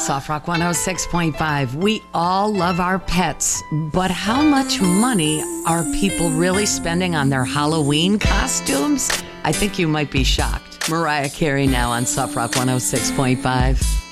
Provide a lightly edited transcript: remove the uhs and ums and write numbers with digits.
Soft Rock 106.5. We all love our pets, but how much money are people really spending on their Halloween costumes? I think you might be shocked. Mariah Carey now on Soft Rock 106.5.